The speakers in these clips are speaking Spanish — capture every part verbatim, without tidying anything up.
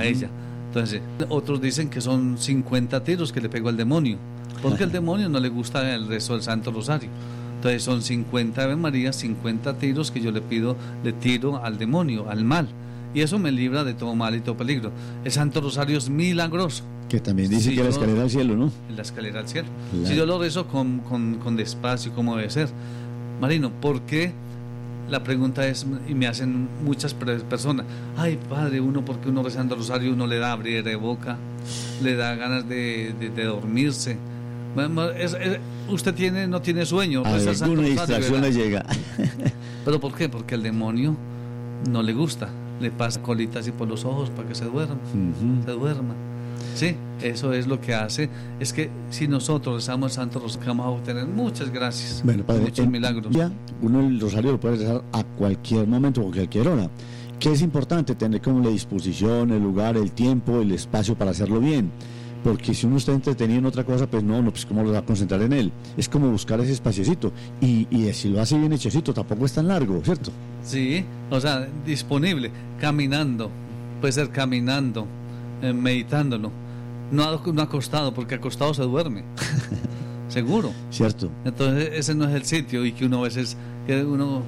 ella. Entonces, otros dicen que son cincuenta tiros que le pegó al demonio, porque al demonio no le gusta el resto del Santo Rosario. Entonces son cincuenta Ave María, cincuenta tiros que yo le pido, le tiro al demonio, al mal. Y eso me libra de todo mal y todo peligro. El Santo Rosario es milagroso. Que también dice si que yo, la escalera al cielo, ¿no? La escalera al cielo. Claro. Si yo lo rezo con, con, con despacio, como debe ser. Marino, ¿por qué? La pregunta es, y me hacen muchas personas, ay padre, uno porque uno rezando el rosario uno le da abrir de boca, le da ganas de, de, de dormirse. Es, es, usted tiene no tiene sueño, reza el Santo Rosario, distracción le llega. ¿Pero por qué? Porque el demonio no le gusta, le pasa colitas así por los ojos para que se duerma, uh-huh. se duerma. Sí, eso es lo que hace. Es que si nosotros rezamos el Santo Rosario vamos a obtener muchas gracias, bueno, padre, muchos milagros. Ya, uno el rosario lo puede rezar a cualquier momento o a cualquier hora. Que es importante tener como la disposición, el lugar, el tiempo, el espacio para hacerlo bien. Porque si uno está entretenido en otra cosa, pues no, no pues cómo lo va a concentrar en él. Es como buscar ese espaciecito. Y, y si lo hace bien hechecito, tampoco es tan largo, ¿cierto? Sí, o sea, disponible, caminando, puede ser caminando, eh, meditándolo. No, no acostado, porque acostado se duerme. Seguro. Cierto. Entonces ese no es el sitio, y que uno a veces, que uno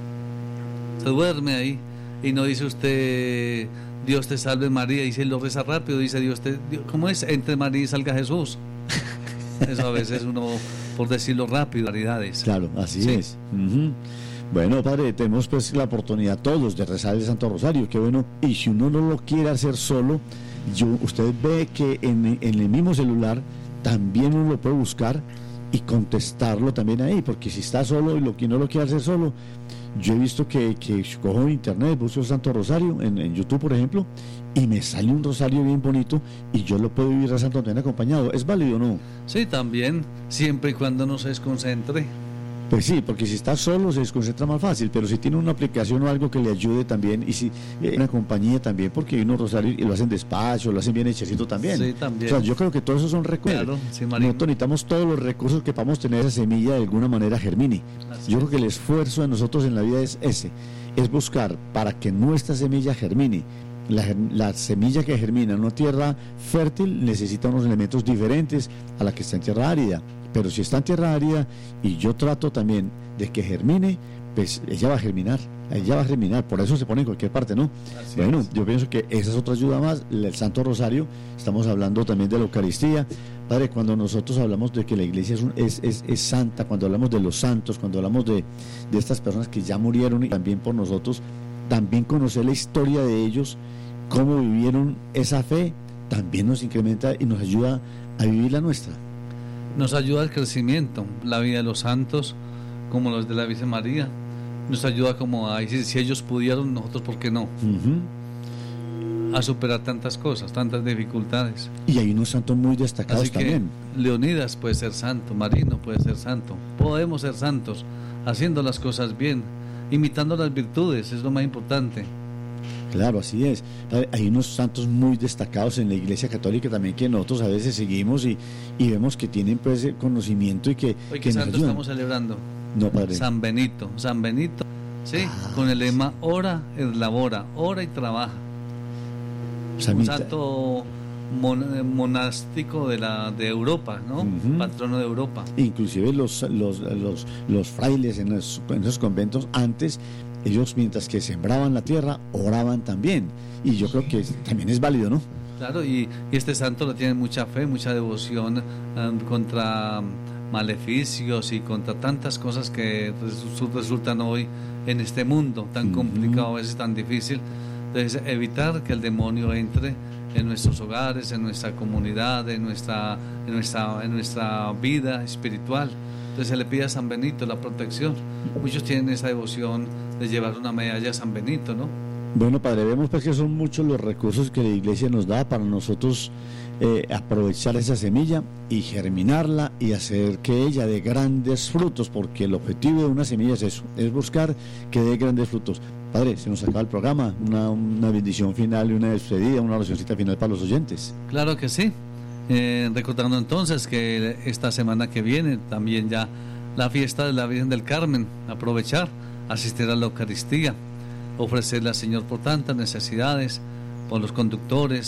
se duerme ahí y no dice usted... Dios te salve María, y si lo reza rápido, dice Dios te... Dios, ¿cómo es? Entre María y salga Jesús. Eso a veces uno, por decirlo rápido, variedades. Claro, así sí. es. Uh-huh. Bueno, padre, tenemos pues la oportunidad todos de rezar el Santo Rosario, qué bueno. Y si uno no lo quiere hacer solo, yo, usted ve que en, en el mismo celular también uno lo puede buscar y contestarlo también ahí, porque si está solo y lo que no lo quiere hacer solo, yo he visto que, que cojo internet, busco el Santo Rosario en, en YouTube, por ejemplo, y me sale un rosario bien bonito y yo lo puedo ir rezando también acompañado. ¿Es válido o no? Sí, también, siempre y cuando no se desconcentre. Pues sí, porque si está solo se desconcentra más fácil, pero si tiene una aplicación o algo que le ayude también, y si eh, una compañía también, porque hay unos rosarios y lo hacen despacio, lo hacen bien hechecito también. Sí, también. O sea, yo creo que todos esos son recursos. Claro, sí, nosotros necesitamos todos los recursos que podamos tener esa semilla de alguna manera germine. Así yo es. Creo que el esfuerzo de nosotros en la vida es ese, es buscar para que nuestra semilla germine. La, la semilla que germina en una tierra fértil necesita unos elementos diferentes a la que está en tierra árida. Pero si está en tierra árida y yo trato también de que germine, pues ella va a germinar, ella va a germinar, por eso se pone en cualquier parte, ¿no? Así bueno, es. Yo pienso que esa es otra ayuda más, el Santo Rosario, estamos hablando también de la Eucaristía. Padre, cuando nosotros hablamos de que la iglesia es, un, es, es, es santa, cuando hablamos de los santos, cuando hablamos de, de estas personas que ya murieron y también por nosotros, también conocer la historia de ellos, cómo vivieron esa fe, también nos incrementa y nos ayuda a vivir la nuestra. Nos ayuda al crecimiento, la vida de los santos, como los de la Virgen María, nos ayuda como a decir, si ellos pudieron, nosotros ¿por qué no? Uh-huh. A superar tantas cosas, tantas dificultades. Y hay unos santos muy destacados Así que también. Leonidas puede ser santo, Marino puede ser santo, podemos ser santos, haciendo las cosas bien, imitando las virtudes, es lo más importante. Claro, así es. Hay unos santos muy destacados en la Iglesia Católica también que nosotros a veces seguimos y, y vemos que tienen pues conocimiento y que... Hoy, ¿qué que santo estamos celebrando? No, padre. San Benito, San Benito, sí, ah, con el lema ora et labora, ora y trabaja. Samita. Un santo mon, monástico de la de Europa, ¿no? Uh-huh. Patrono de Europa. Inclusive los los los, los frailes en, los, en esos conventos antes, ellos mientras que sembraban la tierra, oraban también. Y yo creo que también es válido, ¿no? Claro, y, y este santo le tiene mucha fe, mucha devoción um, contra maleficios y contra tantas cosas que res, resultan hoy en este mundo tan uh-huh. complicado, a veces tan difícil. Entonces, evitar que el demonio entre en nuestros hogares, en nuestra comunidad, en nuestra, en nuestra, en nuestra vida espiritual. Entonces se le pide a San Benito la protección. Muchos tienen esa devoción de llevar una medalla a San Benito, ¿no? Bueno, padre, vemos pues que son muchos los recursos que la iglesia nos da para nosotros eh, aprovechar esa semilla y germinarla y hacer que ella dé grandes frutos, porque el objetivo de una semilla es eso, es buscar que dé grandes frutos. Padre, se nos acaba el programa, una, una bendición final y una despedida, una oracióncita final para los oyentes. Claro que sí. Eh, recordando entonces que esta semana que viene también ya la fiesta de la Virgen del Carmen, aprovechar, asistir a la Eucaristía, ofrecerle al Señor por tantas necesidades, por los conductores,